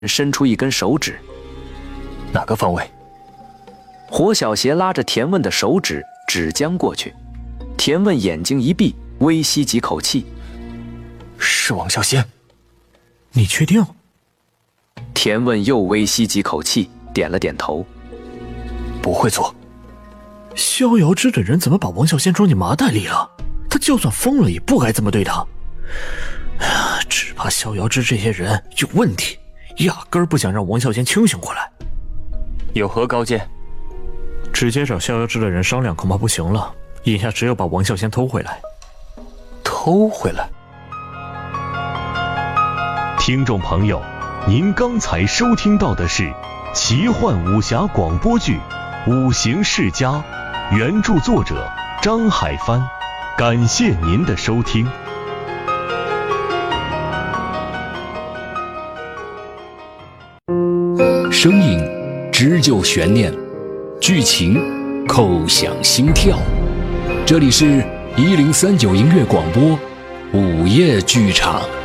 伸出一根手指。 哪个方位？ 火小邪拉着田问的手指指将过去。田问眼睛一闭，微吸几口气。 是王啸仙。 你确定？ 田问又微吸几口气，点了点头。 不会错。 逍遥支的人怎么把王啸仙装进麻袋里了？他就算疯了也不该这么对他。只怕逍遥支这些人有问题，压根儿不想让王啸仙清醒过来。 有何高见？ 直接找逍遥支的人商量恐怕不行了，眼下只有把王啸仙偷回来。 偷回来？ 听众朋友，您刚才收听到的是奇幻武侠广播剧《五行世家》，原著作者张海帆，感谢您的收听。 声音织就悬念，剧情扣响心跳。这里是1039音乐广播午夜剧场。